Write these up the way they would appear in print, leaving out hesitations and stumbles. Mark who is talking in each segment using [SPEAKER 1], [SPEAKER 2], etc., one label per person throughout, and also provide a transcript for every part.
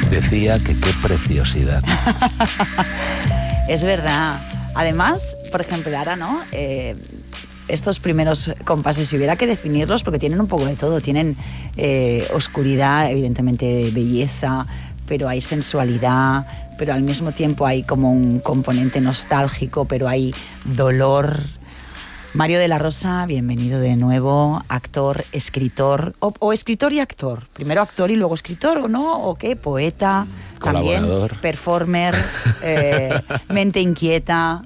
[SPEAKER 1] decía que qué preciosidad.
[SPEAKER 2] Es verdad. Además, por ejemplo, ahora, ¿no? Estos primeros compases, si hubiera que definirlos, porque tienen un poco de todo, tienen oscuridad, evidentemente belleza, pero hay sensualidad, pero al mismo tiempo hay como un componente nostálgico, pero hay dolor. Mario de la Rosa, bienvenido de nuevo, actor, escritor, o escritor y actor. Primero actor y luego escritor, ¿o no? ¿O qué? Poeta, también, performer, mente inquieta.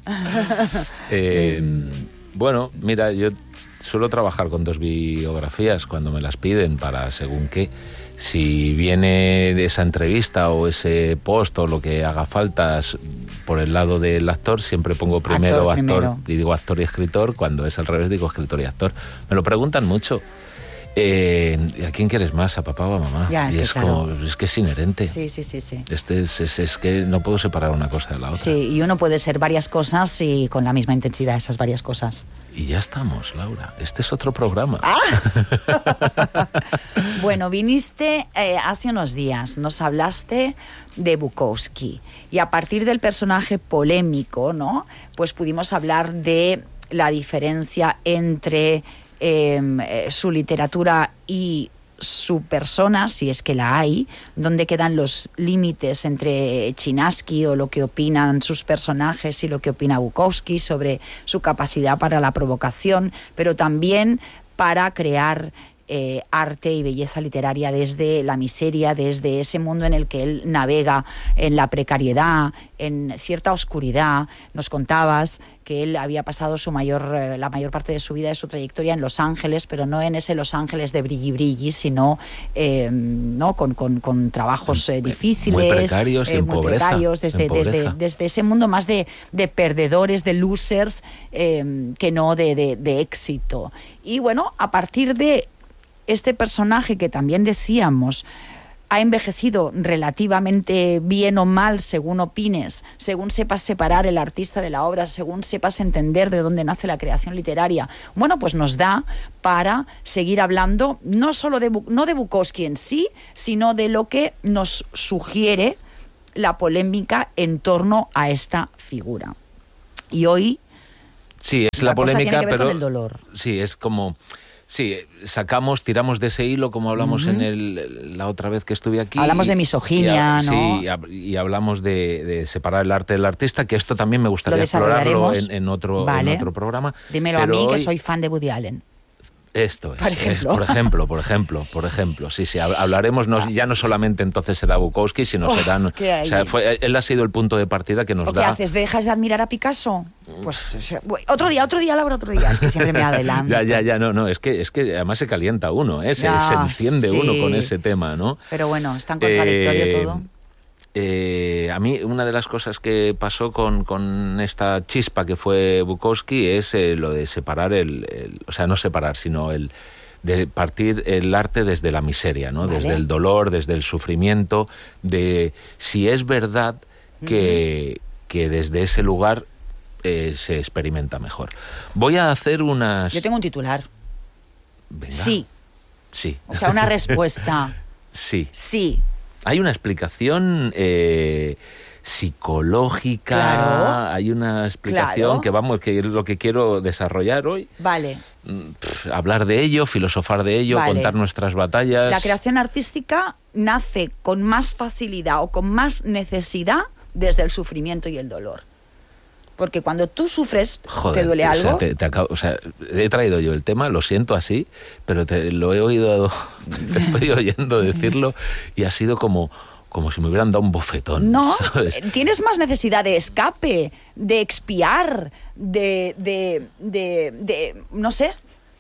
[SPEAKER 1] Bueno, mira, yo suelo trabajar con 2 biografías cuando me las piden para según qué. Si viene esa entrevista o ese post o lo que haga falta por el lado del actor, siempre pongo primero actor y digo actor y escritor. Cuando es al revés digo escritor y actor. Me lo preguntan mucho. ¿A quién quieres más? ¿A papá o a mamá?
[SPEAKER 2] Ya,
[SPEAKER 1] y es
[SPEAKER 2] claro.
[SPEAKER 1] como, es que es inherente.
[SPEAKER 2] Sí.
[SPEAKER 1] Es que no puedo separar una cosa de la otra.
[SPEAKER 2] Sí, y uno puede ser varias cosas y con la misma intensidad esas varias cosas.
[SPEAKER 1] Y ya estamos, Laura. Este es otro programa.
[SPEAKER 2] Bueno, viniste hace unos días, nos hablaste de Bukowski y a partir del personaje polémico, ¿no? Pues pudimos hablar de la diferencia entre su literatura y su persona, si es que la hay, dónde quedan los límites entre Chinaski o lo que opinan sus personajes y lo que opina Bukowski sobre su capacidad para la provocación, pero también para crear arte y belleza literaria desde la miseria, desde ese mundo en el que él navega en la precariedad, en cierta oscuridad. Nos contabas que él había pasado la mayor parte de su vida, de su trayectoria en Los Ángeles, pero no en ese Los Ángeles de brilli brilli, sino ¿no? con trabajos difíciles,
[SPEAKER 1] muy precarios y en
[SPEAKER 2] muy
[SPEAKER 1] pobreza,
[SPEAKER 2] precarios, desde ese mundo más de perdedores, de losers, que no de éxito. Y bueno, a partir de este personaje que también decíamos ha envejecido relativamente bien o mal, según opines, según sepas separar el artista de la obra, según sepas entender de dónde nace la creación literaria, bueno, pues nos da para seguir hablando no solo no de Bukowski en sí, sino de lo que nos sugiere la polémica en torno a esta figura. Y hoy
[SPEAKER 1] sí, es la polémica,
[SPEAKER 2] tiene que ver
[SPEAKER 1] pero
[SPEAKER 2] con el dolor.
[SPEAKER 1] Sí, es como... Sí, tiramos de ese hilo, como hablamos la otra vez que estuve aquí.
[SPEAKER 2] Hablamos de misoginia, ¿no?
[SPEAKER 1] Sí, y hablamos de separar el arte del artista, que esto también me gustaría explorarlo en otro programa.
[SPEAKER 2] Dímelo
[SPEAKER 1] pero
[SPEAKER 2] a mí,
[SPEAKER 1] hoy,
[SPEAKER 2] que soy fan de Woody Allen.
[SPEAKER 1] Esto es, por ejemplo. Sí, hablaremos, ya no solamente entonces será Bukowski, sino serán... O sea, él ha sido el punto de partida que nos da...
[SPEAKER 2] ¿Qué haces? ¿Dejas de admirar a Picasso? Pues otro día, Laura, otro día. Es que siempre me adelanto.
[SPEAKER 1] No, es que además se calienta uno, se enciende uno con ese tema, ¿no?
[SPEAKER 2] Pero bueno, es tan contradictorio todo.
[SPEAKER 1] A mí una de las cosas que pasó con esta chispa que fue Bukowski es lo de separar o sea, no separar, sino de partir el arte desde la miseria, ¿no? Desde el dolor, desde el sufrimiento, de si es verdad que desde ese lugar se experimenta mejor. Voy a hacer unas...
[SPEAKER 2] Yo tengo un titular.
[SPEAKER 1] Venga.
[SPEAKER 2] Sí. O sea, una respuesta. Sí.
[SPEAKER 1] Hay una explicación psicológica,
[SPEAKER 2] claro,
[SPEAKER 1] hay una explicación que es lo que quiero desarrollar hoy.
[SPEAKER 2] Vale.
[SPEAKER 1] Hablar de ello, filosofar de ello, contar nuestras batallas.
[SPEAKER 2] La creación artística nace con más facilidad o con más necesidad desde el sufrimiento y el dolor. Porque cuando tú sufres, ¿te duele algo?
[SPEAKER 1] He traído yo el tema, lo siento así, pero lo he oído, te estoy oyendo decirlo y ha sido como si me hubieran dado un bofetón.
[SPEAKER 2] No,
[SPEAKER 1] ¿sabes?
[SPEAKER 2] Tienes más necesidad de escape, de expiar, de no sé,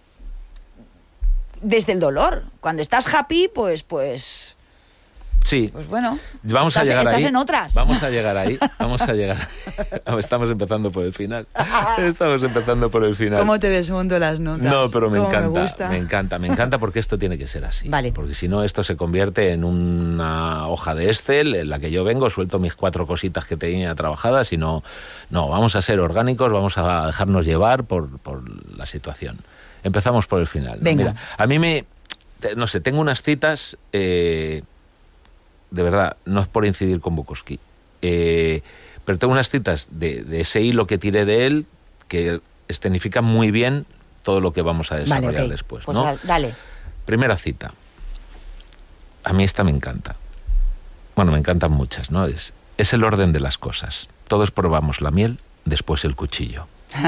[SPEAKER 2] desde el dolor. Cuando estás happy, pues
[SPEAKER 1] sí.
[SPEAKER 2] Pues bueno,
[SPEAKER 1] vamos a llegar ahí.
[SPEAKER 2] Estás en otras.
[SPEAKER 1] Vamos a llegar ahí. Estamos empezando por el final.
[SPEAKER 2] ¿Cómo te desmonto las notas?
[SPEAKER 1] No, pero me
[SPEAKER 2] encanta.
[SPEAKER 1] Me encanta porque esto tiene que ser así.
[SPEAKER 2] Vale.
[SPEAKER 1] Porque si no, esto se convierte en una hoja de Excel en la que yo vengo, suelto mis 4 cositas que tenía trabajadas y no, vamos a ser orgánicos, vamos a dejarnos llevar por la situación. Empezamos por el final.
[SPEAKER 2] Venga.
[SPEAKER 1] Mira, a mí tengo unas citas... de de verdad, no es por incidir con Bukowski, pero tengo unas citas de ese hilo que tiré de él que escenifican muy bien todo lo que vamos a desarrollar después,
[SPEAKER 2] pues
[SPEAKER 1] ¿no?
[SPEAKER 2] Dale.
[SPEAKER 1] Primera cita. A mí esta me encanta. Bueno, me encantan muchas, ¿no? Es el orden de las cosas. Todos probamos la miel, después el cuchillo.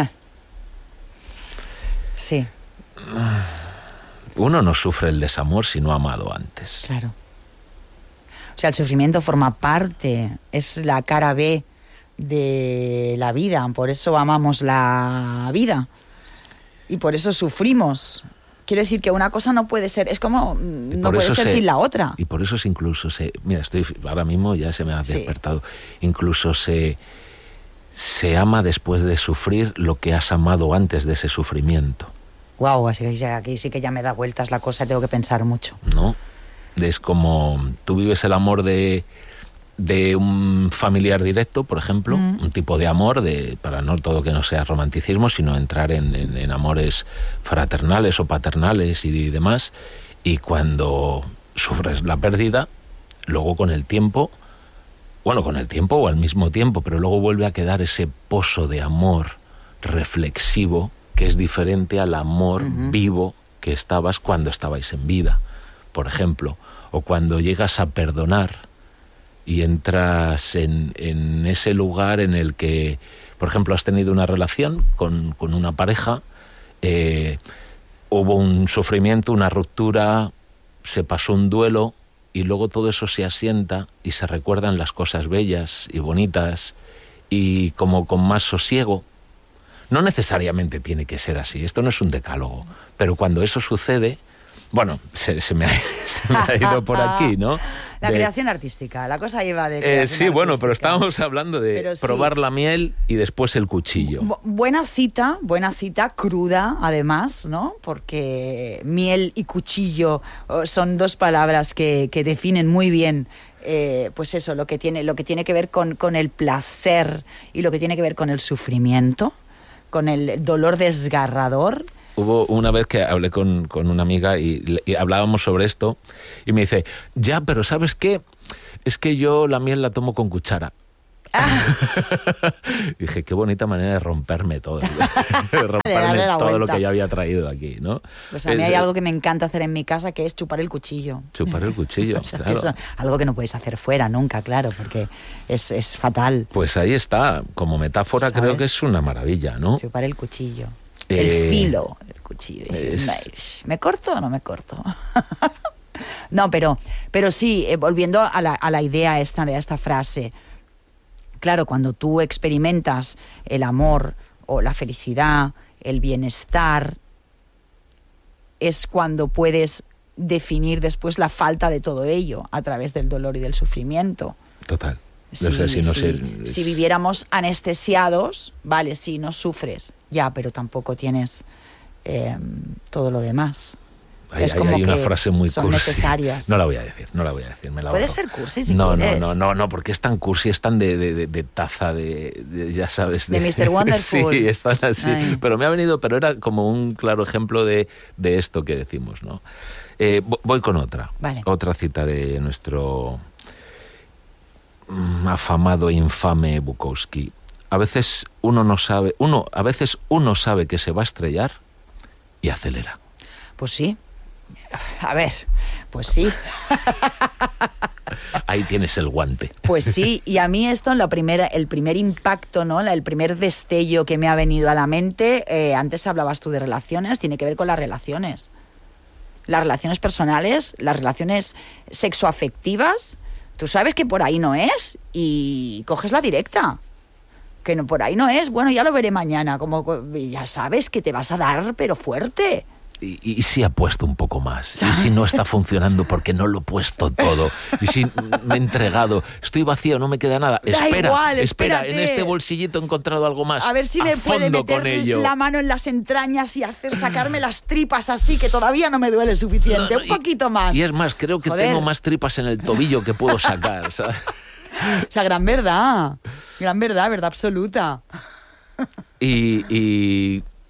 [SPEAKER 2] Sí.
[SPEAKER 1] Uno no sufre el desamor si no ha amado antes.
[SPEAKER 2] Claro. O sea, el sufrimiento forma parte, es la cara B de la vida, por eso amamos la vida y por eso sufrimos. Quiero decir que una cosa no puede ser, es como, no puede ser sin la otra.
[SPEAKER 1] Y por eso incluso mira, ahora mismo ya se me ha despertado, incluso se ama después de sufrir lo que has amado antes de ese sufrimiento.
[SPEAKER 2] Guau, así que aquí sí que ya me da vueltas la cosa, tengo que pensar mucho.
[SPEAKER 1] ¿No? Es como tú vives el amor de un familiar directo, por ejemplo, un tipo de amor, para no todo que no sea romanticismo, sino entrar en amores fraternales o paternales y demás, y cuando sufres la pérdida, luego con el tiempo o al mismo tiempo, pero luego vuelve a quedar ese pozo de amor reflexivo que es diferente al amor vivo que estabas cuando estabais en vida, por ejemplo, o cuando llegas a perdonar y entras en ese lugar en el que, por ejemplo, has tenido una relación con una pareja, hubo un sufrimiento, una ruptura, se pasó un duelo y luego todo eso se asienta y se recuerdan las cosas bellas y bonitas y como con más sosiego. No necesariamente tiene que ser así, esto no es un decálogo, pero cuando eso sucede, bueno, se me ha ido por aquí, ¿no?
[SPEAKER 2] La creación artística, la cosa iba de creación
[SPEAKER 1] sí, bueno,
[SPEAKER 2] artística.
[SPEAKER 1] pero estábamos hablando de probar la miel y después el cuchillo.
[SPEAKER 2] Buena cita, cruda además, ¿no? Porque miel y cuchillo son dos palabras que definen muy bien pues eso, lo que tiene que ver con el placer y lo que tiene que ver con el sufrimiento, con el dolor desgarrador.
[SPEAKER 1] Hubo una vez que hablé con una amiga y hablábamos sobre esto y me dice, ya, pero ¿sabes qué? Es que yo la miel la tomo con cuchara. Dije, qué bonita manera de romperme todo. De romperme todo lo que yo había traído aquí, ¿no?
[SPEAKER 2] Pues a mí hay algo que me encanta hacer en mi casa, que es chupar el cuchillo.
[SPEAKER 1] Chupar el cuchillo, o sea, claro.
[SPEAKER 2] Que es algo que no puedes hacer fuera nunca, claro, porque es fatal.
[SPEAKER 1] Pues ahí está, como metáfora, ¿sabes? Creo que es una maravilla, ¿no?
[SPEAKER 2] Chupar el cuchillo. El filo del cuchillo. ¿Me corto o no me corto? No, pero sí, volviendo a la idea de esta frase. Claro, cuando tú experimentas el amor o la felicidad, el bienestar, es cuando puedes definir después la falta de todo ello a través del dolor y del sufrimiento.
[SPEAKER 1] Total.
[SPEAKER 2] Si viviéramos anestesiados, vale, sí, no sufres, ya, pero tampoco tienes todo lo demás.
[SPEAKER 1] Hay una frase muy
[SPEAKER 2] son
[SPEAKER 1] cursi.
[SPEAKER 2] Necesarias.
[SPEAKER 1] No la voy a decir, me la
[SPEAKER 2] Puede
[SPEAKER 1] ahorro.
[SPEAKER 2] ser cursi si
[SPEAKER 1] no,
[SPEAKER 2] quieres.
[SPEAKER 1] No, porque es tan cursi, es tan de taza, ya sabes.
[SPEAKER 2] De Mr. Wonderful.
[SPEAKER 1] Sí, están así. Ay. Pero me ha venido, pero era como un claro ejemplo de esto que decimos, ¿no? Voy con otra.
[SPEAKER 2] Vale.
[SPEAKER 1] Otra cita de nuestro afamado e infame Bukowski. A veces uno sabe que se va a estrellar y acelera.
[SPEAKER 2] Pues sí. A ver, pues sí.
[SPEAKER 1] Ahí tienes el guante.
[SPEAKER 2] Pues sí, y a mí esto, el primer impacto, ¿no? El primer destello que me ha venido a la mente, antes hablabas tú de relaciones, tiene que ver con las relaciones. Las relaciones personales, las relaciones sexoafectivas, tú sabes que por ahí no es y coges la directa. Que no, por ahí no es, bueno, ya lo veré mañana, como ya sabes que te vas a dar, pero fuerte.
[SPEAKER 1] Y si apuesto un poco más, ¿sabes? Y si no está funcionando porque no lo he puesto todo, y si me he entregado, estoy vacío, no me queda nada, espera, en este bolsillito he encontrado algo más.
[SPEAKER 2] A ver si me puede meter la mano en las entrañas y sacarme las tripas así, que todavía no me duele suficiente, un poquito más.
[SPEAKER 1] Y es más, creo que tengo más tripas en el tobillo que puedo sacar, ¿sabes?
[SPEAKER 2] O sea, gran verdad absoluta.
[SPEAKER 1] Y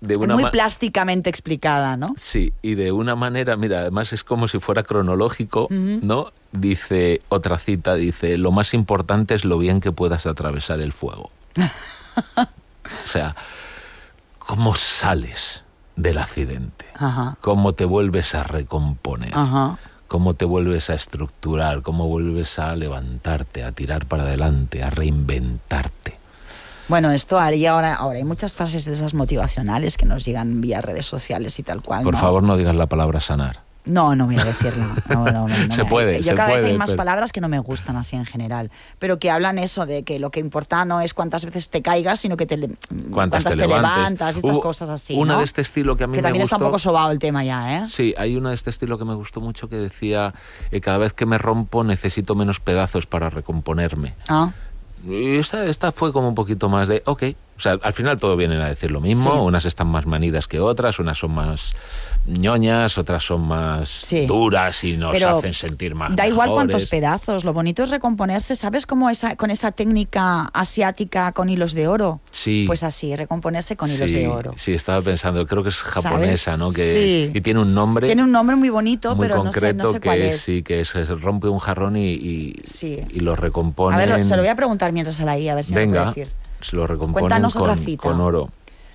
[SPEAKER 2] muy plásticamente explicada, ¿no?
[SPEAKER 1] Sí, y de una manera, mira, además es como si fuera cronológico, ¿no? Dice, otra cita, dice, lo más importante es lo bien que puedas atravesar el fuego. O sea, ¿cómo sales del accidente?
[SPEAKER 2] Ajá.
[SPEAKER 1] ¿Cómo te vuelves a recomponer?
[SPEAKER 2] Ajá.
[SPEAKER 1] ¿Cómo te vuelves a estructurar? ¿Cómo vuelves a levantarte, a tirar para adelante, a reinventarte?
[SPEAKER 2] Bueno, esto haría ahora hay muchas frases de esas motivacionales que nos llegan vía redes sociales y tal cual.
[SPEAKER 1] Por favor, no digas la palabra sanar.
[SPEAKER 2] No voy a decirla. No,
[SPEAKER 1] se puede.
[SPEAKER 2] Yo cada vez hay más palabras que no me gustan así en general, pero que hablan eso de que lo que importa no es cuántas veces te caigas, sino que cuántas te levantas y estas cosas así.
[SPEAKER 1] Una
[SPEAKER 2] ¿no?
[SPEAKER 1] de este estilo que a mí
[SPEAKER 2] que
[SPEAKER 1] me
[SPEAKER 2] también
[SPEAKER 1] gustó,
[SPEAKER 2] está un poco sobado el tema ya, ¿eh?
[SPEAKER 1] Sí, hay una de este estilo que me gustó mucho que decía cada vez que me rompo necesito menos pedazos para recomponerme. Y esta fue como un poquito más de, ok, o sea, al final todo vienen a decir lo mismo, sí. Unas están más manidas que otras, unas son más ñoñas, otras son más duras y nos hacen sentir más
[SPEAKER 2] da igual
[SPEAKER 1] mejores.
[SPEAKER 2] Cuántos pedazos, lo bonito es recomponerse, ¿sabes cómo con esa técnica asiática con hilos de oro?
[SPEAKER 1] Sí.
[SPEAKER 2] Pues así, recomponerse con hilos de oro.
[SPEAKER 1] Sí, estaba pensando, creo que es japonesa,
[SPEAKER 2] ¿sabes?
[SPEAKER 1] ¿no?
[SPEAKER 2] Sí.
[SPEAKER 1] Y tiene un nombre.
[SPEAKER 2] Tiene un nombre muy bonito,
[SPEAKER 1] muy
[SPEAKER 2] pero
[SPEAKER 1] concreto,
[SPEAKER 2] no sé cuál es.
[SPEAKER 1] Sí, que se rompe un jarrón y lo recompone.
[SPEAKER 2] A ver, se lo voy a preguntar mientras a la I, a ver si me puede decir.
[SPEAKER 1] Se lo recomponen con oro.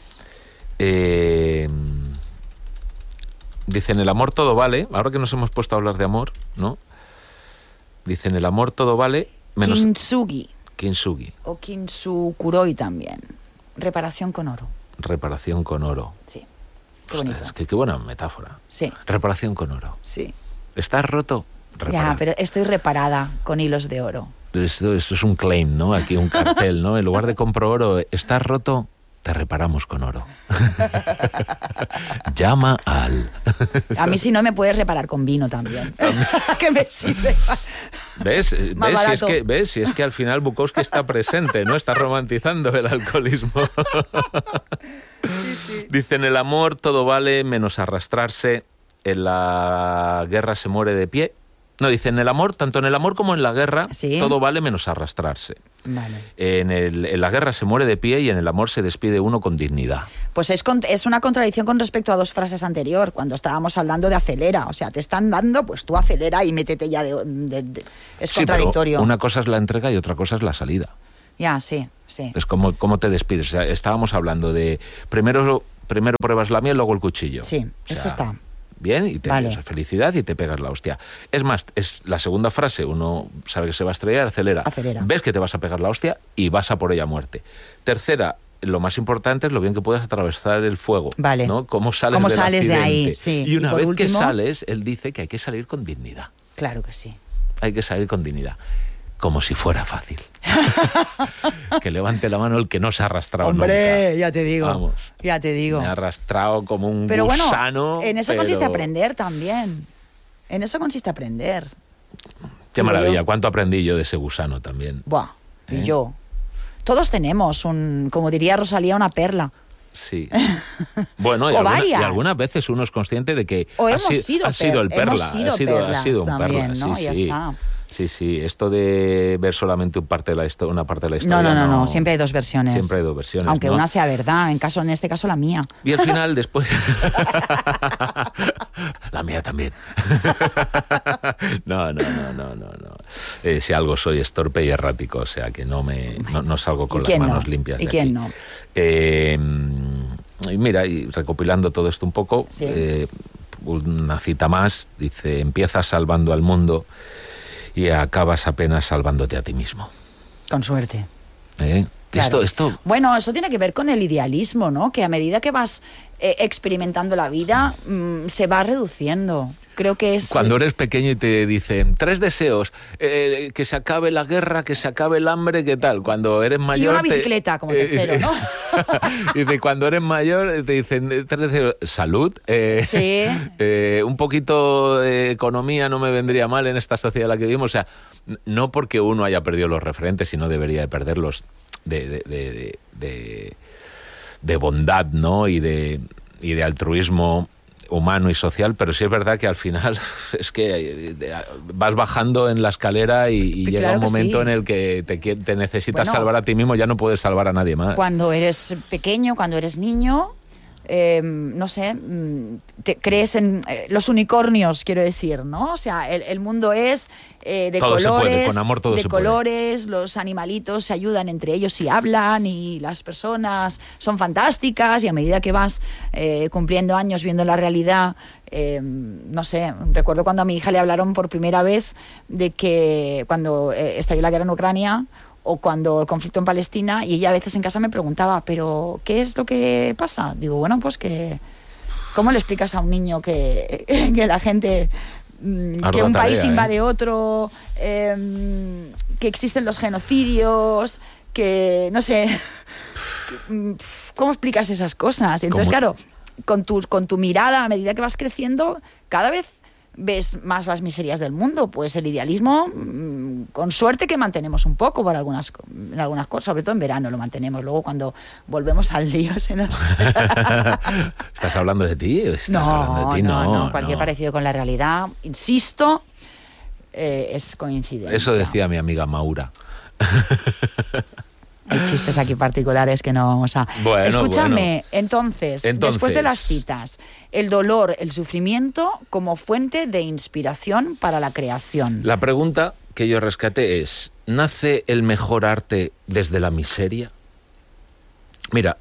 [SPEAKER 1] Dicen, el amor todo vale. Ahora que nos hemos puesto a hablar de amor, ¿no? Dicen, el amor todo vale menos... Kintsugi.
[SPEAKER 2] O Kintsukuroi también. Reparación con oro.
[SPEAKER 1] Reparación con oro.
[SPEAKER 2] Sí. Qué bonito.
[SPEAKER 1] Es que qué buena metáfora.
[SPEAKER 2] Sí.
[SPEAKER 1] Reparación con oro.
[SPEAKER 2] Sí.
[SPEAKER 1] ¿Estás roto? Repara.
[SPEAKER 2] Ya, pero estoy reparada con hilos de oro.
[SPEAKER 1] Esto es un claim, ¿no? Aquí un cartel, ¿no? En lugar de compro oro, ¿estás roto? Te reparamos con oro. Llama al...
[SPEAKER 2] A mí si no me puedes reparar con vino también. Que me sirve.
[SPEAKER 1] ¿Ves? Si es que al final Bukowski está presente, ¿no? Está romantizando el alcoholismo. Sí. Dicen, el amor todo vale menos arrastrarse, en la guerra se muere de pie. No, dicen, el amor, tanto en el amor como en la guerra, todo vale menos arrastrarse.
[SPEAKER 2] Vale.
[SPEAKER 1] En la guerra se muere de pie y en el amor se despide uno con dignidad.
[SPEAKER 2] Pues es una contradicción con respecto a dos frases anterior, cuando estábamos hablando de acelera. O sea, te están dando, pues tú acelera y métete ya es contradictorio.
[SPEAKER 1] Pero una cosa es la entrega y otra cosa es la salida.
[SPEAKER 2] Ya, sí.
[SPEAKER 1] Es como te despides. O sea, estábamos hablando de primero pruebas la miel, luego el cuchillo.
[SPEAKER 2] Sí,
[SPEAKER 1] o sea,
[SPEAKER 2] eso está.
[SPEAKER 1] Bien, y te das felicidad y te pegas la hostia. Es más, es la segunda frase, uno sabe que se va a estrellar, acelera. Ves que te vas a pegar la hostia y vas a por ella a muerte. Tercera, lo más importante es lo bien que puedas atravesar el fuego.
[SPEAKER 2] Vale.
[SPEAKER 1] ¿no? ¿Cómo sales
[SPEAKER 2] de ahí? Sí.
[SPEAKER 1] Y una vez que sales, él dice que hay que salir con dignidad.
[SPEAKER 2] Claro que sí.
[SPEAKER 1] Hay que salir con dignidad. Como si fuera fácil. Que levante la mano el que no se ha arrastrado nunca.
[SPEAKER 2] Hombre, ya te digo.
[SPEAKER 1] Vamos.
[SPEAKER 2] Ya te digo.
[SPEAKER 1] Me ha arrastrado como un
[SPEAKER 2] pero
[SPEAKER 1] gusano.
[SPEAKER 2] Bueno, en eso consiste aprender también. En eso consiste aprender.
[SPEAKER 1] Qué maravilla. ¿Cuánto aprendí yo de ese gusano también?
[SPEAKER 2] Buah, y yo. Todos tenemos, como diría Rosalía, una perla.
[SPEAKER 1] Sí. Bueno, y algunas veces uno es consciente de que ha sido el perla. Ha sido un
[SPEAKER 2] también,
[SPEAKER 1] perla.
[SPEAKER 2] ¿no?
[SPEAKER 1] Sí,
[SPEAKER 2] ya está.
[SPEAKER 1] Sí, esto de ver solamente una parte de la historia.
[SPEAKER 2] No, siempre hay dos versiones.
[SPEAKER 1] Siempre hay dos versiones.
[SPEAKER 2] Aunque una sea verdad, en este caso la mía.
[SPEAKER 1] Y al final, después... La mía también. No. Si algo soy es torpe y errático, o sea que no salgo con las manos limpias.
[SPEAKER 2] ¿Y quién no?
[SPEAKER 1] Y mira, y recopilando todo esto un poco, una cita más, dice, empiezas salvando al mundo y acabas apenas salvándote a ti mismo.
[SPEAKER 2] Con suerte.
[SPEAKER 1] Claro. Esto...
[SPEAKER 2] Bueno, eso tiene que ver con el idealismo, ¿no? Que a medida que vas experimentando la vida, se va reduciendo. Creo que es...
[SPEAKER 1] Cuando eres pequeño y te dicen 3 deseos, que se acabe la guerra, que se acabe el hambre, ¿qué tal? Cuando eres mayor...
[SPEAKER 2] Y una bicicleta como tercero, ¿no?
[SPEAKER 1] Dice, cuando eres mayor te dicen 3 deseos, salud, un poquito de economía no me vendría mal en esta sociedad en la que vivimos. O sea, no porque uno haya perdido los referentes, sino debería de perderlos de bondad, ¿no? Y de altruismo humano y social, pero sí es verdad que al final es que vas bajando en la escalera y llega un momento en el que te necesitas salvar a ti mismo, ya no puedes salvar a nadie más.
[SPEAKER 2] Cuando eres pequeño, cuando eres niño, no sé, te crees en los unicornios, quiero decir, ¿no? O sea, el mundo es de
[SPEAKER 1] todo
[SPEAKER 2] colores,
[SPEAKER 1] se puede, con amor todo
[SPEAKER 2] de
[SPEAKER 1] se puede.
[SPEAKER 2] colores, los animalitos se ayudan entre ellos y hablan, y las personas son fantásticas, y a medida que vas cumpliendo años, viendo la realidad, no sé, recuerdo cuando a mi hija le hablaron por primera vez de que cuando estalló la guerra en Ucrania, o cuando el conflicto en Palestina, y ella a veces en casa me preguntaba, ¿pero qué es lo que pasa? Digo, bueno, pues que... ¿Cómo le explicas a un niño que la gente... que un país invade otro, que existen los genocidios, que... no sé... ¿Cómo explicas esas cosas? Entonces, claro, con tu mirada, a medida que vas creciendo, cada vez ves más las miserias del mundo. Pues el idealismo, con suerte que mantenemos un poco en algunas cosas, sobre todo en verano lo mantenemos. Luego cuando volvemos al lío se nos...
[SPEAKER 1] ¿Estás hablando de ti?
[SPEAKER 2] No, cualquier parecido con la realidad, insisto, es coincidencia.
[SPEAKER 1] Eso decía mi amiga Maura.
[SPEAKER 2] Hay chistes aquí particulares que no vamos a...
[SPEAKER 1] Bueno,
[SPEAKER 2] Escúchame, entonces, después de las citas, el dolor, el sufrimiento como fuente de inspiración para la creación.
[SPEAKER 1] La pregunta que yo rescaté es, ¿nace el mejor arte desde la miseria? Mira,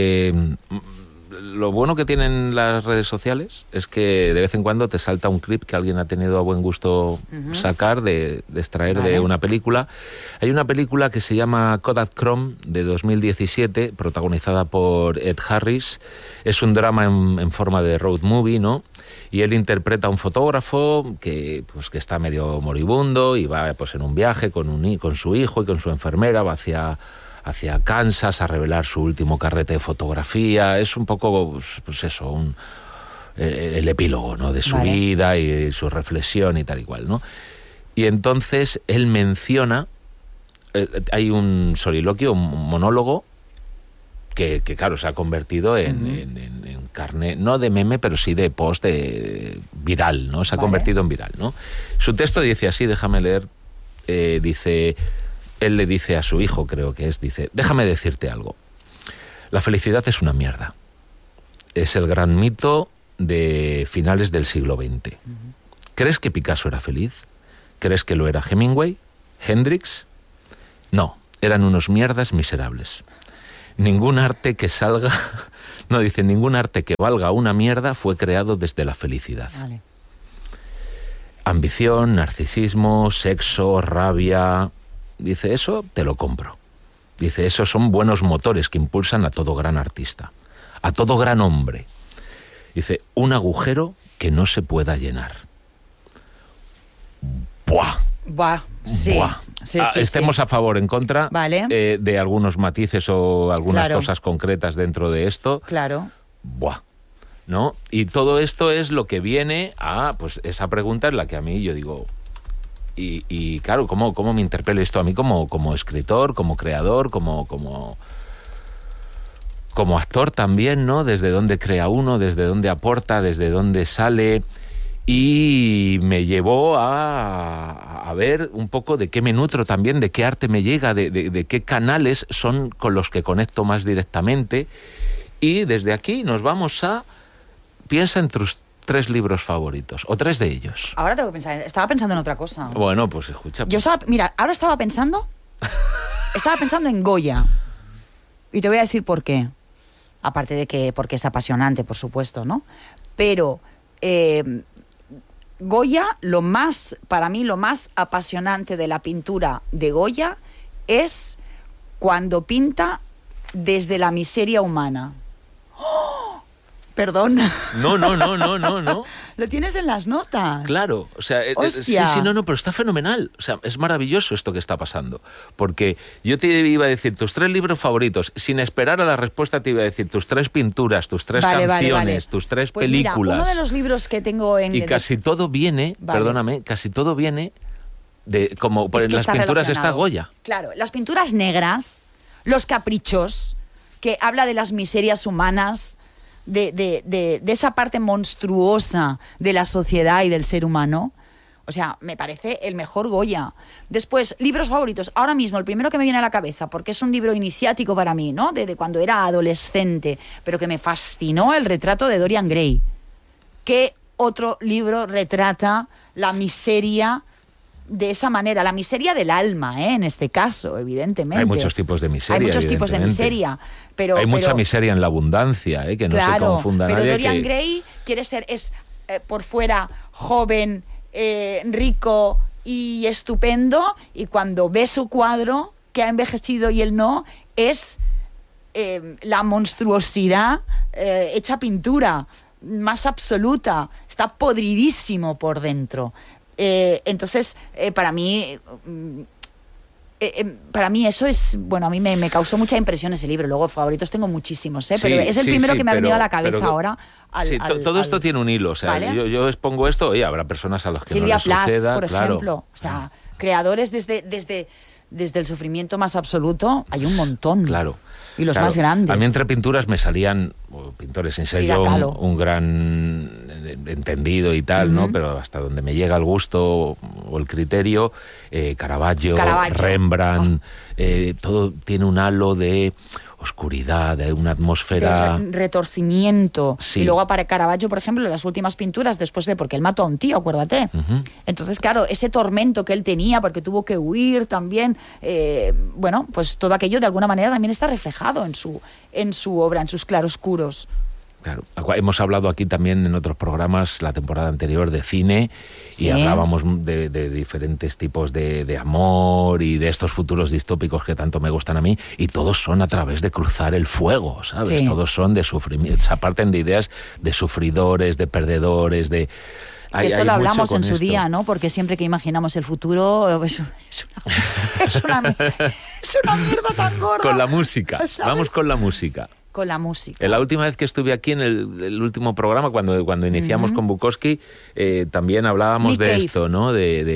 [SPEAKER 1] lo bueno que tienen las redes sociales es que de vez en cuando te salta un clip que alguien ha tenido a buen gusto sacar, de extraer de una película. Hay una película que se llama Kodachrome, de 2017, protagonizada por Ed Harris. Es un drama en forma de road movie, ¿no? Y él interpreta a un fotógrafo que está medio moribundo y va pues en un viaje con su hijo y con su enfermera, va hacia Kansas a revelar su último carrete de fotografía. Es un poco, pues eso, el epílogo, ¿no?, de su vida y su reflexión y tal y cual, ¿no? Y entonces él menciona, hay un soliloquio, un monólogo, que claro, se ha convertido en carne, no de meme, pero sí de post viral, ¿no? Se ha convertido en viral, ¿no? Su texto dice así, déjame leer, dice... Él le dice a su hijo, creo que dice, déjame decirte algo. La felicidad es una mierda. Es el gran mito de finales del siglo XX. ¿Crees que Picasso era feliz? ¿Crees que lo era Hemingway? ¿Hendrix? No, eran unos mierdas miserables. Ningún arte que salga... No, dice, ningún arte que valga una mierda fue creado desde la felicidad. Vale. Ambición, narcisismo, sexo, rabia... Dice, eso te lo compro. Dice, esos son buenos motores que impulsan a todo gran artista, a todo gran hombre. Dice, un agujero que no se pueda llenar. ¡Buah!
[SPEAKER 2] ¡Buah! Sí.
[SPEAKER 1] ¡Buah! Sí, estemos a favor o en contra de algunos matices o algunas cosas concretas dentro de esto.
[SPEAKER 2] Claro.
[SPEAKER 1] ¡Buah! ¿No? Y todo esto es lo que viene a, pues, esa pregunta en la que a mí yo digo... Y claro, ¿cómo me interpela esto a mí como escritor, como creador, como actor también, ¿no? Desde dónde crea uno, desde dónde aporta, desde dónde sale. Y me llevó a ver un poco de qué me nutro también, de qué arte me llega, de qué canales son con los que conecto más directamente. Y desde aquí nos vamos a... Piensa en tus 3 libros favoritos, o 3 de ellos.
[SPEAKER 2] Ahora tengo que pensar, estaba pensando en otra cosa.
[SPEAKER 1] Bueno, pues escucha. Pues.
[SPEAKER 2] Yo estaba pensando en Goya. Y te voy a decir por qué. Aparte de que porque es apasionante, por supuesto, ¿no? Pero Goya, para mí lo más apasionante de la pintura de Goya es cuando pinta desde la miseria humana. Perdón.
[SPEAKER 1] No.
[SPEAKER 2] Lo tienes en las notas.
[SPEAKER 1] Claro, o sea, sí, no, pero está fenomenal. O sea, es maravilloso esto que está pasando. Porque yo te iba a decir tus 3 libros favoritos, sin esperar a la respuesta te iba a decir tus 3 pinturas, tus 3 canciones, tus 3
[SPEAKER 2] pues
[SPEAKER 1] películas.
[SPEAKER 2] Mira, uno de los libros que tengo en...
[SPEAKER 1] Y casi todo viene, casi todo viene de como por las pinturas está Goya.
[SPEAKER 2] Claro, las pinturas negras, los caprichos, que habla de las miserias humanas, de esa parte monstruosa de la sociedad y del ser humano. O sea, me parece el mejor Goya. Después, libros favoritos. Ahora mismo, el primero que me viene a la cabeza, porque es un libro iniciático para mí, ¿no? De cuando era adolescente, pero que me fascinó, El retrato de Dorian Gray. ¿Qué otro libro retrata la miseria de esa manera? La miseria del alma, en este caso, evidentemente.
[SPEAKER 1] Hay muchos tipos de miseria.
[SPEAKER 2] Hay muchos tipos de miseria. Pero,
[SPEAKER 1] hay mucha miseria en la abundancia, que no se confunda
[SPEAKER 2] pero
[SPEAKER 1] nadie.
[SPEAKER 2] Dorian Gray es por fuera joven, rico y estupendo, y cuando ve su cuadro, que ha envejecido y él no, es la monstruosidad hecha pintura, más absoluta, está podridísimo por dentro. Entonces, para mí eso es, bueno, a mí me causó mucha impresión ese libro. Luego favoritos tengo muchísimos, pero es el primero que me ha venido a la cabeza ahora.
[SPEAKER 1] Todo esto tiene un hilo, o sea, ¿vale? yo expongo esto y habrá personas a las que
[SPEAKER 2] Silvia
[SPEAKER 1] no les suceda,
[SPEAKER 2] Plath, por ejemplo, o sea, creadores desde el sufrimiento más absoluto, hay un montón.
[SPEAKER 1] Claro.
[SPEAKER 2] Y los más grandes.
[SPEAKER 1] A mí entre pinturas me salían pintores, sin ser yo un gran entendido y tal, ¿no? Pero hasta donde me llega el gusto o el criterio, Caravaggio. Rembrandt, todo tiene un halo de oscuridad, de una atmósfera...
[SPEAKER 2] De retorcimiento.
[SPEAKER 1] Sí.
[SPEAKER 2] Y luego para Caravaggio, por ejemplo, las últimas pinturas, después de... Porque él mató a un tío, acuérdate.
[SPEAKER 1] Uh-huh.
[SPEAKER 2] Entonces, claro, ese tormento que él tenía, porque tuvo que huir también, bueno, pues todo aquello de alguna manera también está reflejado en su obra, en sus claroscuros.
[SPEAKER 1] Claro. Hemos hablado aquí también en otros programas, la temporada anterior, de cine, y hablábamos de diferentes tipos de amor y de estos futuros distópicos que tanto me gustan a mí, y todos son a través de cruzar el fuego, ¿sabes? Sí. Todos son de sufrimiento, se aparten de ideas de sufridores, de perdedores, de...
[SPEAKER 2] Esto lo hablamos en su día, ¿no? Porque siempre que imaginamos el futuro es una mierda tan gorda.
[SPEAKER 1] Con la música, ¿sabes? Vamos con la música.
[SPEAKER 2] Con la música.
[SPEAKER 1] La última vez que estuve aquí en el último programa, cuando iniciamos con Bukowski, también hablábamos
[SPEAKER 2] Nick
[SPEAKER 1] de
[SPEAKER 2] Cave.
[SPEAKER 1] esto, ¿no?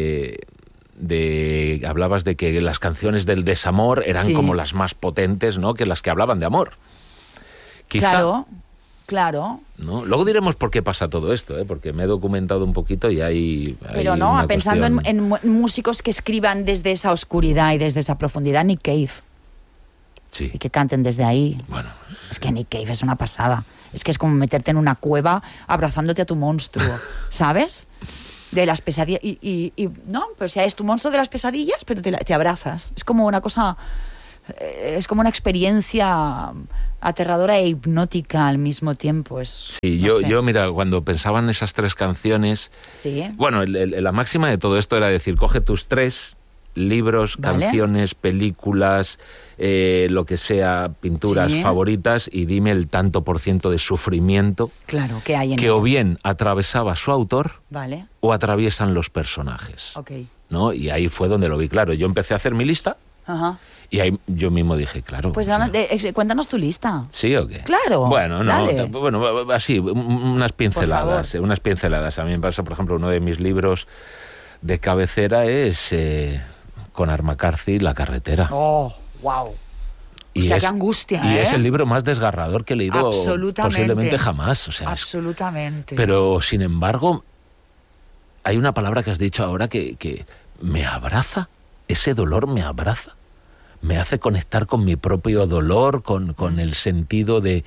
[SPEAKER 1] Hablabas de que las canciones del desamor eran como las más potentes, ¿no? Que las que hablaban de amor. Quizá,
[SPEAKER 2] Claro.
[SPEAKER 1] ¿no? Luego diremos por qué pasa todo esto, porque me he documentado un poquito y hay
[SPEAKER 2] Pero no, pensando en músicos que escriban desde esa oscuridad y desde esa profundidad, Nick Cave.
[SPEAKER 1] Sí.
[SPEAKER 2] Y que canten desde ahí.
[SPEAKER 1] Bueno,
[SPEAKER 2] es que Nick Cave es una pasada. Es que es como meterte en una cueva abrazándote a tu monstruo, ¿sabes? De las pesadillas. No, pero o sea, es tu monstruo de las pesadillas, pero te abrazas. Es como una cosa... Es como una experiencia aterradora e hipnótica al mismo tiempo.
[SPEAKER 1] Sí, yo mira, cuando pensaba en esas tres canciones...
[SPEAKER 2] Sí.
[SPEAKER 1] Bueno, la máxima de todo esto era decir, coge tus tres... libros, ¿vale? Canciones, películas, lo que sea, pinturas favoritas, y dime el tanto por ciento de sufrimiento
[SPEAKER 2] que hay en
[SPEAKER 1] que
[SPEAKER 2] ellos.
[SPEAKER 1] O bien atravesaba su autor,
[SPEAKER 2] ¿vale?
[SPEAKER 1] O atraviesan los personajes.
[SPEAKER 2] Okay.
[SPEAKER 1] ¿No? Y ahí fue donde lo vi claro. Yo empecé a hacer mi lista.
[SPEAKER 2] Ajá.
[SPEAKER 1] Y ahí yo mismo dije, claro.
[SPEAKER 2] Pues cuéntanos tu lista.
[SPEAKER 1] ¿Sí o qué?
[SPEAKER 2] Claro.
[SPEAKER 1] Bueno, no,
[SPEAKER 2] dale.
[SPEAKER 1] Bueno, así, unas pinceladas. Unas pinceladas. A mí me pasa, por ejemplo, uno de mis libros de cabecera es... Conor McCarthy, La carretera.
[SPEAKER 2] ¡Oh, wow!
[SPEAKER 1] Y
[SPEAKER 2] hostia, qué angustia,
[SPEAKER 1] y es el libro más desgarrador que he leído posiblemente jamás. O sea,
[SPEAKER 2] absolutamente.
[SPEAKER 1] Pero, sin embargo, hay una palabra que has dicho ahora que me abraza. Ese dolor me abraza. Me hace conectar con mi propio dolor, con el sentido de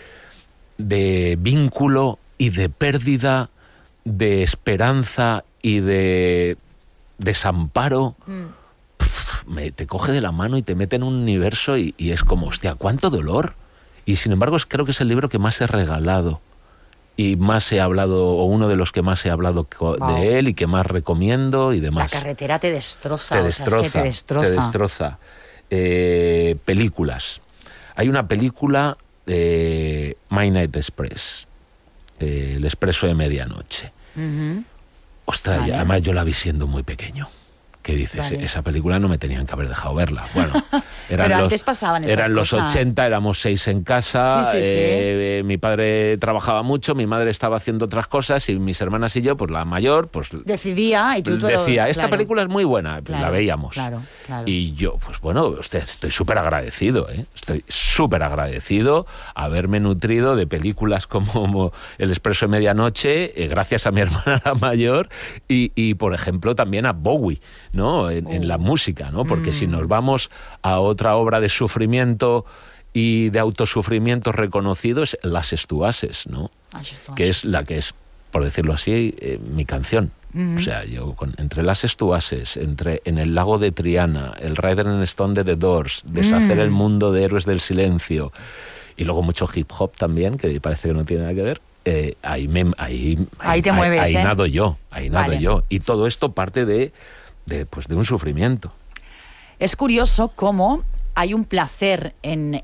[SPEAKER 1] vínculo y de pérdida, de esperanza y de desamparo. Te coge de la mano y te mete en un universo y es como, hostia, cuánto dolor. Y sin embargo creo que es el libro que más he regalado y más he hablado, o uno de los que más he hablado de él y que más recomiendo y demás.
[SPEAKER 2] La carretera te destroza.
[SPEAKER 1] Te destroza. Películas. Hay una película de Midnight Express, El Expreso de Medianoche.
[SPEAKER 2] Uh-huh.
[SPEAKER 1] Ostras, vale. Además yo la vi siendo muy pequeño. ¿Qué dices?
[SPEAKER 2] Vale.
[SPEAKER 1] Esa película no me tenían que haber dejado verla. Bueno,
[SPEAKER 2] Pero antes pasaban estas
[SPEAKER 1] eran los
[SPEAKER 2] cosas.
[SPEAKER 1] 80, éramos 6 en casa,
[SPEAKER 2] Sí.
[SPEAKER 1] mi padre trabajaba mucho, mi madre estaba haciendo otras cosas y mis hermanas y yo, pues la mayor, pues
[SPEAKER 2] Decidía y tú
[SPEAKER 1] decía, esta
[SPEAKER 2] claro.
[SPEAKER 1] película es muy buena, pues
[SPEAKER 2] Claro,
[SPEAKER 1] la veíamos.
[SPEAKER 2] claro.
[SPEAKER 1] Y yo, pues bueno, estoy súper agradecido, ¿eh? Estoy súper agradecido haberme nutrido de películas como El Expreso de Medianoche, gracias a mi hermana la mayor, y por ejemplo también a Bowie, ¿no? En la música, ¿no? Porque si nos vamos a otra obra de sufrimiento y de autosufrimiento reconocido, es Las Estuases, ¿no? Que es la que es, por decirlo así, mi canción. O sea, yo entre Las Estuases, entre En el lago de Triana, El Rider and Stone de The Doors, Deshacer el mundo de Héroes del Silencio, y luego mucho hip hop también, que parece que no tiene nada que ver, ahí
[SPEAKER 2] te mueves,
[SPEAKER 1] ahí
[SPEAKER 2] ¿eh?
[SPEAKER 1] nado yo.
[SPEAKER 2] Vale.
[SPEAKER 1] Y todo esto parte de un sufrimiento.
[SPEAKER 2] Es curioso cómo hay un placer en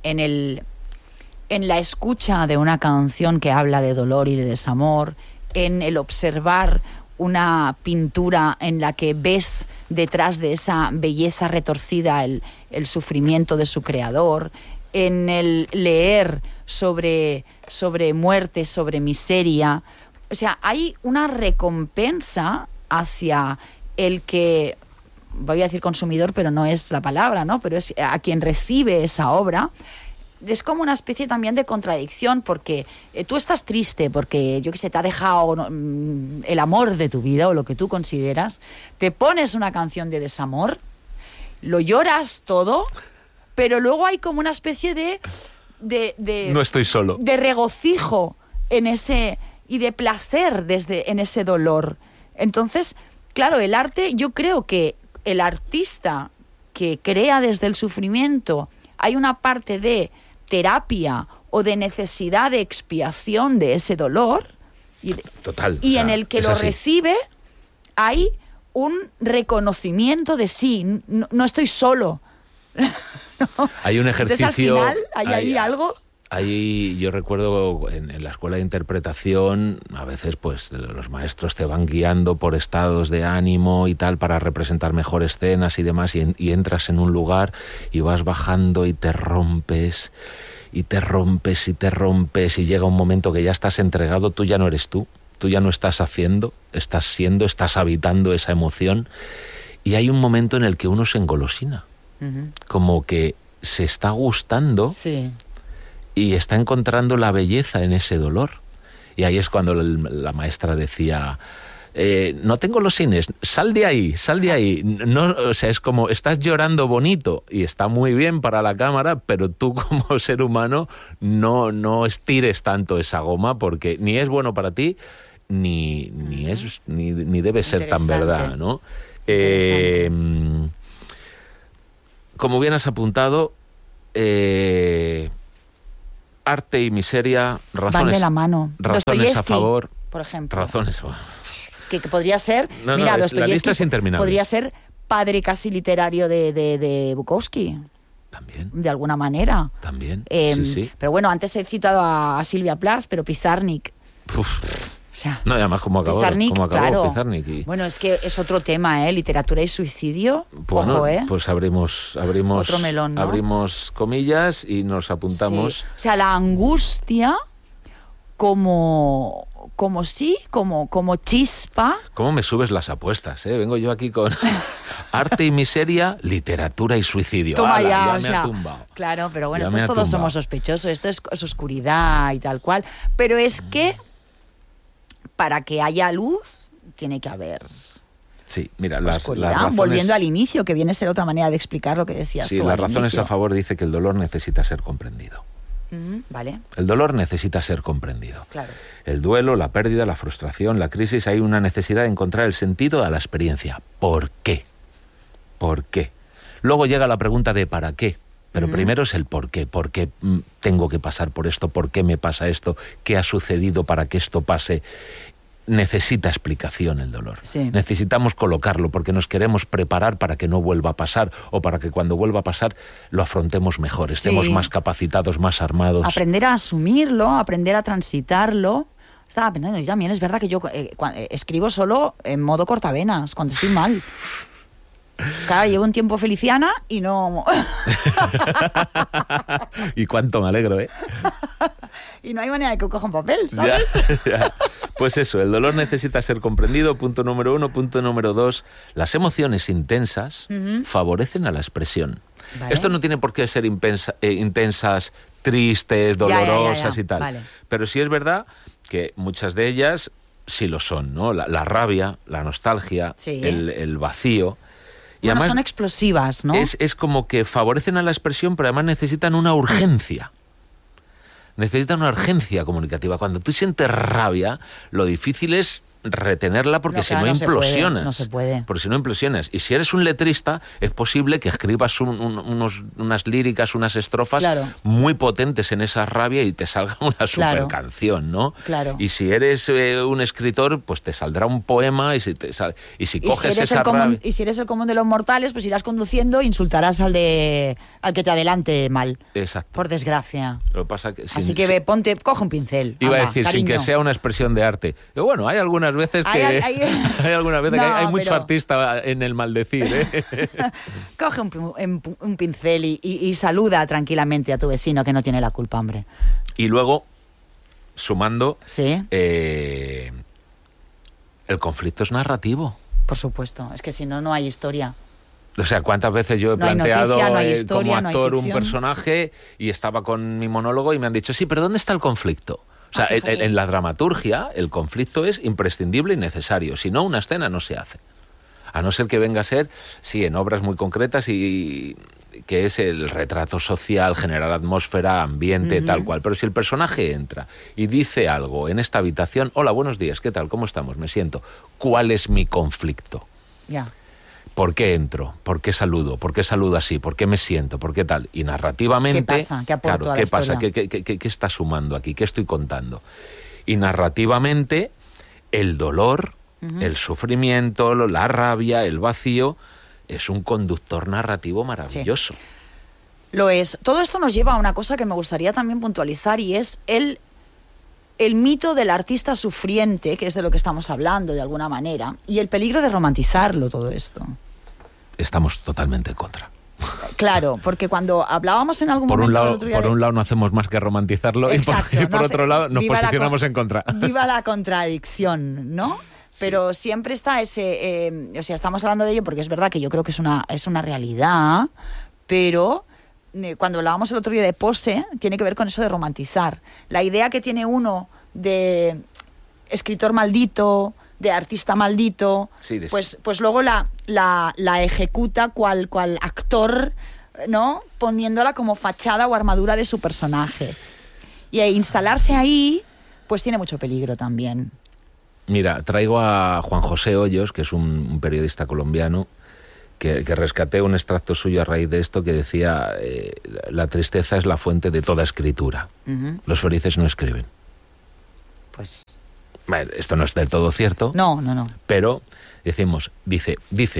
[SPEAKER 2] la escucha de una canción que habla de dolor y de desamor, en el observar una pintura en la que ves detrás de esa belleza retorcida el sufrimiento de su creador, en el leer sobre muerte, sobre miseria. O sea, hay una recompensa hacia el que, voy a decir consumidor, pero no es la palabra, ¿no? Pero es a quien recibe esa obra. Es como una especie también de contradicción, porque tú estás triste porque, yo qué sé, te ha dejado el amor de tu vida o lo que tú consideras, te pones una canción de desamor, lo lloras todo, pero luego hay como una especie de
[SPEAKER 1] No estoy solo.
[SPEAKER 2] De regocijo en ese y de placer en ese dolor. Entonces, claro, el arte, yo creo que el artista que crea desde el sufrimiento, hay una parte de terapia o de necesidad de expiación de ese dolor,
[SPEAKER 1] Total.
[SPEAKER 2] y en el que lo
[SPEAKER 1] así.
[SPEAKER 2] recibe hay un reconocimiento de sí, no estoy solo.
[SPEAKER 1] Hay un ejercicio.
[SPEAKER 2] Entonces, al final, ¿hay ahí algo?
[SPEAKER 1] Ahí yo recuerdo en la escuela de interpretación, a veces pues los maestros te van guiando por estados de ánimo y tal para representar mejor escenas y demás, y entras en un lugar y vas bajando y te rompes y te rompes y te rompes, y llega un momento que ya estás entregado, tú ya no eres tú ya no estás haciendo, estás siendo, estás habitando esa emoción, y hay un momento en el que uno se engolosina, como que se está gustando.
[SPEAKER 2] Sí.
[SPEAKER 1] Y está encontrando la belleza en ese dolor. Y ahí es cuando la maestra decía, no tengo los cines, sal de ahí, sal de ahí. No, o sea, es como, estás llorando bonito y está muy bien para la cámara, pero tú como ser humano no estires tanto esa goma, porque ni es bueno para ti, ni debe ser tan verdad, ¿no? Como bien has apuntado, arte y miseria, razones,
[SPEAKER 2] van de la mano.
[SPEAKER 1] razones a
[SPEAKER 2] Dostoyevsky,
[SPEAKER 1] favor,
[SPEAKER 2] por ejemplo.
[SPEAKER 1] razones.
[SPEAKER 2] Que podría ser,
[SPEAKER 1] No,
[SPEAKER 2] mira,
[SPEAKER 1] la lista
[SPEAKER 2] Dostoyevsky
[SPEAKER 1] es interminable.
[SPEAKER 2] podría ser padre casi literario de Bukowski,
[SPEAKER 1] También,
[SPEAKER 2] de alguna manera.
[SPEAKER 1] también. Sí.
[SPEAKER 2] Pero bueno, antes he citado a Silvia Plath, pero Pizarnik.
[SPEAKER 1] Uf.
[SPEAKER 2] O sea,
[SPEAKER 1] No, y además como acabó
[SPEAKER 2] claro.
[SPEAKER 1] Pizarnik. Y,
[SPEAKER 2] Bueno, es que es otro tema, literatura y suicidio.
[SPEAKER 1] bueno,
[SPEAKER 2] Ojo,
[SPEAKER 1] pues abrimos
[SPEAKER 2] otro melón, ¿no?
[SPEAKER 1] Abrimos comillas y nos apuntamos.
[SPEAKER 2] Sí. O sea, la angustia como chispa.
[SPEAKER 1] ¿Cómo me subes las apuestas? Vengo yo aquí con arte y miseria, literatura y suicidio.
[SPEAKER 2] Toma
[SPEAKER 1] ¡Hala!
[SPEAKER 2] ya,
[SPEAKER 1] Ya
[SPEAKER 2] o
[SPEAKER 1] me
[SPEAKER 2] sea,
[SPEAKER 1] ha tumbado.
[SPEAKER 2] Claro, pero bueno,
[SPEAKER 1] Ya me
[SPEAKER 2] estos
[SPEAKER 1] ha
[SPEAKER 2] todos
[SPEAKER 1] tumbado.
[SPEAKER 2] somos sospechosos, esto es oscuridad y tal cual. Pero es que para que haya luz tiene que haber
[SPEAKER 1] Sí, mira,
[SPEAKER 2] oscuridad.
[SPEAKER 1] las razones,
[SPEAKER 2] Volviendo al inicio, que viene a ser otra manera de explicar lo que decías
[SPEAKER 1] sí,
[SPEAKER 2] tú.
[SPEAKER 1] las
[SPEAKER 2] al
[SPEAKER 1] razones
[SPEAKER 2] inicio.
[SPEAKER 1] a favor dice que el dolor necesita ser comprendido.
[SPEAKER 2] Vale,
[SPEAKER 1] El dolor necesita ser comprendido.
[SPEAKER 2] claro.
[SPEAKER 1] El duelo, la pérdida, la frustración, la crisis, hay una necesidad de encontrar el sentido a la experiencia. ¿Por qué? ¿Por qué? Luego llega la pregunta de ¿para qué? Pero primero es el por qué. ¿Por qué tengo que pasar por esto? ¿Por qué me pasa esto? ¿Qué ha sucedido para que esto pase? Necesita explicación el dolor.
[SPEAKER 2] Sí.
[SPEAKER 1] Necesitamos colocarlo porque nos queremos preparar para que no vuelva a pasar, o para que cuando vuelva a pasar lo afrontemos mejor, estemos
[SPEAKER 2] Sí.
[SPEAKER 1] más capacitados, más armados.
[SPEAKER 2] Aprender a asumirlo, aprender a transitarlo. Estaba pensando, yo también es verdad que yo escribo solo en modo cortavenas, cuando estoy mal. Claro, llevo un tiempo Feliciana y no...
[SPEAKER 1] Y cuánto me alegro, ¿eh?
[SPEAKER 2] Y no hay manera de que coja un papel, ¿sabes?
[SPEAKER 1] Ya. Pues eso, el dolor necesita ser comprendido, punto número 1. Punto número 2, las emociones intensas favorecen a la expresión. Vale. Esto no tiene por qué ser intensas, tristes, dolorosas y tal. Vale. Pero sí es verdad que muchas de ellas sí lo son, ¿no? La rabia, la nostalgia, sí, el vacío. Y
[SPEAKER 2] bueno,
[SPEAKER 1] además
[SPEAKER 2] son explosivas, ¿no?
[SPEAKER 1] Es como que favorecen a la expresión, pero además necesitan una urgencia. Necesitan una urgencia comunicativa. Cuando tú sientes rabia, lo difícil es retenerla porque si no implosionas.
[SPEAKER 2] No se puede.
[SPEAKER 1] Porque si no implosionas. Y si eres un letrista, es posible que escribas unas líricas, unas estrofas muy potentes en esa rabia y te salga una super canción, ¿no?
[SPEAKER 2] Claro.
[SPEAKER 1] Y si eres un escritor, pues te saldrá un poema y si coges esa rabia...
[SPEAKER 2] Y si eres el común de los mortales, pues irás conduciendo e insultarás al que te adelante mal.
[SPEAKER 1] Exacto.
[SPEAKER 2] Por desgracia.
[SPEAKER 1] Lo que pasa que
[SPEAKER 2] así que coge un pincel.
[SPEAKER 1] Iba a decir, cariño, sin que sea una expresión de arte. Pero bueno, hay algunas veces que hay mucho artista en el maldecir, ¿eh?
[SPEAKER 2] Coge un pincel y saluda tranquilamente a tu vecino que no tiene la culpa, hombre.
[SPEAKER 1] Y luego, sumando,
[SPEAKER 2] ¿sí?
[SPEAKER 1] El conflicto es narrativo.
[SPEAKER 2] Por supuesto, es que si no, no hay historia.
[SPEAKER 1] O sea, ¿cuántas veces yo he planteado
[SPEAKER 2] historia,
[SPEAKER 1] como actor un personaje y estaba con mi monólogo y me han dicho, sí, pero ¿dónde está el conflicto? O sea, en la dramaturgia el conflicto es imprescindible y necesario. Si no, una escena no se hace. A no ser que venga a ser, sí, en obras muy concretas y que es el retrato social, generar atmósfera, ambiente, tal cual. Pero si el personaje entra y dice algo en esta habitación, hola, buenos días, ¿qué tal? ¿Cómo estamos? Me siento. ¿Cuál es mi conflicto?
[SPEAKER 2] Ya.
[SPEAKER 1] ¿Por qué entro? ¿Por qué saludo? ¿Por qué saludo así? ¿Por qué me siento? ¿Por qué tal? Y narrativamente...
[SPEAKER 2] ¿Qué pasa? ¿Qué aporto a la
[SPEAKER 1] pasa? ¿Qué está sumando aquí? ¿Qué estoy contando? Y narrativamente, el dolor, el sufrimiento, la rabia, el vacío, es un conductor narrativo maravilloso.
[SPEAKER 2] Sí. Lo es. Todo esto nos lleva a una cosa que me gustaría también puntualizar y es el mito del artista sufriente, que es de lo que estamos hablando de alguna manera, y el peligro de romantizarlo todo esto.
[SPEAKER 1] Estamos totalmente en contra.
[SPEAKER 2] Claro, porque cuando hablábamos en algún momento...
[SPEAKER 1] Por un lado no hacemos más que romantizarlo. Exacto, y por otro lado nos posicionamos en contra.
[SPEAKER 2] Viva la contradicción, ¿no? Sí. Pero siempre está ese... o sea, estamos hablando de ello porque es verdad que yo creo que es una realidad, pero... Cuando hablábamos el otro día de pose, tiene que ver con eso de romantizar. La idea que tiene uno de escritor maldito, de artista maldito, sí, pues luego la ejecuta cual actor, ¿no? Poniéndola como fachada o armadura de su personaje. Y instalarse ahí, pues tiene mucho peligro también.
[SPEAKER 1] Mira, traigo a Juan José Hoyos, que es un periodista colombiano, que rescaté un extracto suyo a raíz de esto que decía la tristeza es la fuente de toda escritura. Los felices no escriben.
[SPEAKER 2] Pues...
[SPEAKER 1] Bueno, esto no es del todo cierto.
[SPEAKER 2] No.
[SPEAKER 1] Pero dice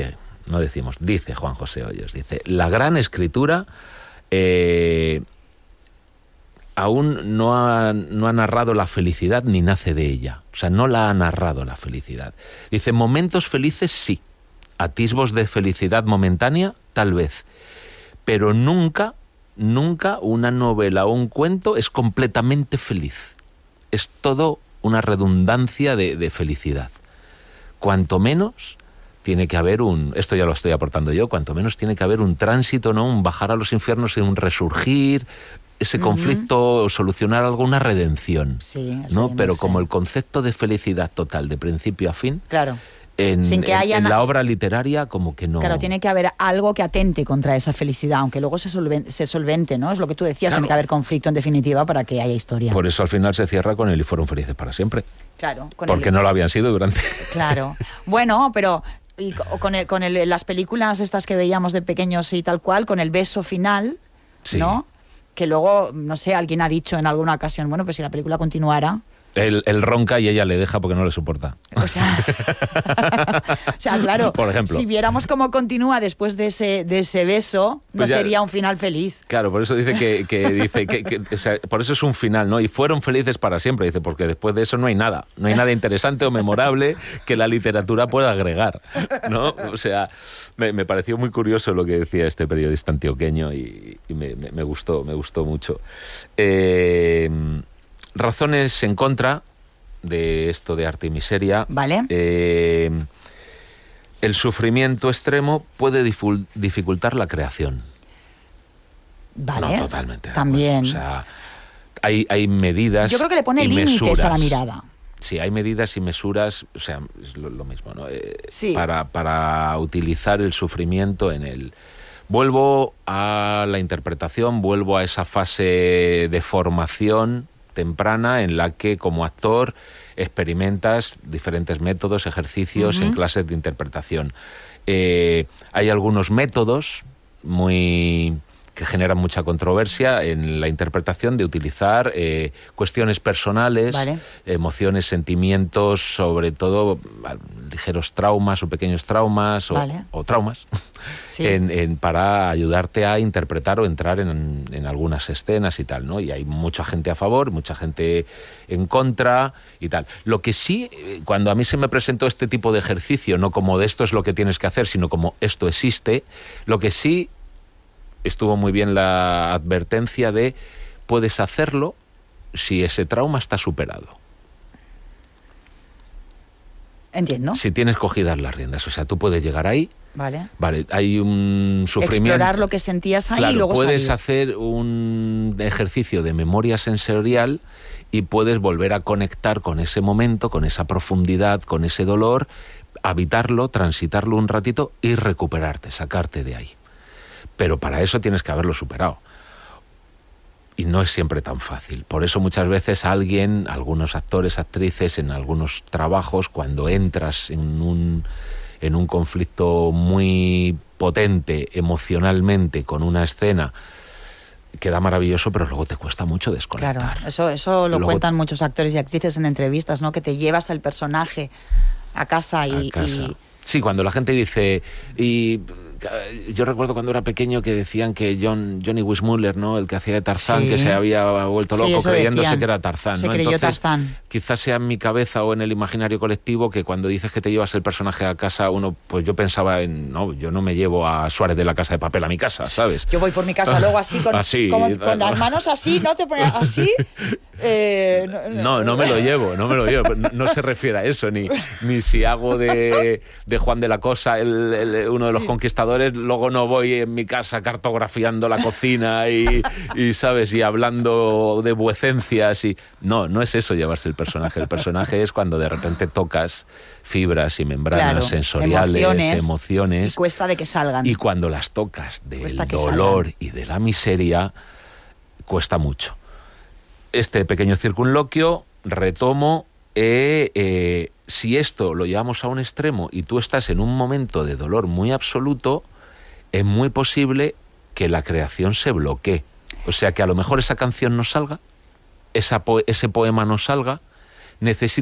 [SPEAKER 1] Juan José Hoyos, dice, la gran escritura aún no ha narrado la felicidad ni nace de ella. O sea, no la ha narrado la felicidad. Dice, momentos felices sí. Atisbos de felicidad momentánea, tal vez, pero nunca una novela o un cuento es completamente feliz. Es todo una redundancia de felicidad. Cuanto menos tiene que haber esto ya lo estoy aportando yo, cuanto menos tiene que haber un tránsito, ¿no? Un bajar a los infiernos y un resurgir, ese conflicto, solucionar algo, una redención.
[SPEAKER 2] Sí,
[SPEAKER 1] ¿no? Pero como el concepto de felicidad total, de principio a fin...
[SPEAKER 2] Claro.
[SPEAKER 1] En la obra literaria como que no...
[SPEAKER 2] Claro, tiene que haber algo que atente contra esa felicidad, aunque luego se solvente, ¿no? Es lo que tú decías, tiene que haber conflicto en definitiva para que haya historia.
[SPEAKER 1] Por eso al final se cierra con el y fueron felices para siempre.
[SPEAKER 2] Claro.
[SPEAKER 1] Porque no lo habían sido durante...
[SPEAKER 2] Claro. Bueno, pero con las películas estas que veíamos de pequeños y tal cual, con el beso final, sí, ¿no? Que luego, no sé, alguien ha dicho en alguna ocasión, bueno, pues si la película continuara...
[SPEAKER 1] Él ronca y ella le deja porque no le soporta.
[SPEAKER 2] O sea, claro,
[SPEAKER 1] por ejemplo.
[SPEAKER 2] Si viéramos cómo continúa después de ese beso,
[SPEAKER 1] pues
[SPEAKER 2] no sería un final feliz.
[SPEAKER 1] Claro, por eso dice que o sea, por eso es un final, ¿no? Y fueron felices para siempre, dice, porque después de eso no hay nada interesante o memorable que la literatura pueda agregar, ¿no? O sea, me pareció muy curioso lo que decía este periodista antioqueño y me gustó mucho. Razones en contra de esto de arte y miseria.
[SPEAKER 2] Vale.
[SPEAKER 1] El sufrimiento extremo puede dificultar la creación.
[SPEAKER 2] Vale.
[SPEAKER 1] No, totalmente.
[SPEAKER 2] También.
[SPEAKER 1] O sea, hay medidas.
[SPEAKER 2] Yo creo que le pone límites a la mirada.
[SPEAKER 1] Sí, hay medidas y mesuras, o sea, es lo mismo, ¿no?
[SPEAKER 2] Sí.
[SPEAKER 1] Para utilizar el sufrimiento en el... Vuelvo a la interpretación, vuelvo a esa fase de formación temprana en la que como actor experimentas diferentes métodos, ejercicios en clases de interpretación. Hay algunos métodos que generan mucha controversia en la interpretación de utilizar cuestiones personales,
[SPEAKER 2] vale,
[SPEAKER 1] emociones, sentimientos, sobre todo ligeros traumas o pequeños traumas
[SPEAKER 2] vale,
[SPEAKER 1] o traumas,
[SPEAKER 2] sí,
[SPEAKER 1] para ayudarte a interpretar o entrar en algunas escenas y tal, ¿no? Y hay mucha gente a favor, mucha gente en contra y tal. Lo que sí, cuando a mí se me presentó este tipo de ejercicio, no como de esto es lo que tienes que hacer, sino como esto existe, lo que sí estuvo muy bien la advertencia de puedes hacerlo si ese trauma está superado.
[SPEAKER 2] Entiendo.
[SPEAKER 1] Si tienes cogidas las riendas, o sea, tú puedes llegar ahí.
[SPEAKER 2] Vale.
[SPEAKER 1] Vale, hay un sufrimiento.
[SPEAKER 2] Explorar lo que sentías ahí,
[SPEAKER 1] claro,
[SPEAKER 2] y luego
[SPEAKER 1] puedes
[SPEAKER 2] salir.
[SPEAKER 1] hacer un ejercicio de memoria sensorial y puedes volver a conectar con ese momento, con esa profundidad, con ese dolor, habitarlo, transitarlo un ratito y recuperarte, sacarte de ahí. Pero para eso tienes que haberlo superado. Y no es siempre tan fácil. Por eso muchas veces algunos actores, actrices, en algunos trabajos, cuando entras en un conflicto muy potente emocionalmente con una escena, queda maravilloso, pero luego te cuesta mucho desconectar.
[SPEAKER 2] Claro, eso lo cuentan muchos actores y actrices en entrevistas, ¿no? Que te llevas al personaje a casa y...
[SPEAKER 1] Sí, cuando la gente dice... Yo recuerdo cuando era pequeño que decían que Johnny Weissmuller, ¿no? El que hacía de Tarzán,
[SPEAKER 2] sí,
[SPEAKER 1] que se había vuelto loco creyéndose que era Tarzán,
[SPEAKER 2] se
[SPEAKER 1] ¿no?
[SPEAKER 2] creyó
[SPEAKER 1] Entonces,
[SPEAKER 2] Tarzán.
[SPEAKER 1] Quizás sea en mi cabeza o en el imaginario colectivo que cuando dices que te llevas el personaje a casa, pues yo pensaba yo no me llevo a Suárez de la Casa de Papel a mi casa, ¿sabes?
[SPEAKER 2] Yo voy por mi casa luego así, con las manos así, ¿no? Te pones así...
[SPEAKER 1] No me lo llevo. No se refiere a eso, ni si hago de Juan de la Cosa uno de los conquistadores, luego no voy en mi casa cartografiando la cocina y ¿sabes? Y hablando de vuecencias y... No es eso llevarse el personaje. El personaje es cuando de repente tocas fibras y membranas sensoriales, emociones.
[SPEAKER 2] Y cuesta de que salgan.
[SPEAKER 1] Y cuando las tocas del dolor y de la miseria, cuesta mucho. Este pequeño circunloquio, retomo, si esto lo llevamos a un extremo y tú estás en un momento de dolor muy absoluto, es muy posible que la creación se bloquee. O sea que a lo mejor esa canción no salga, ese poema no salga, necesita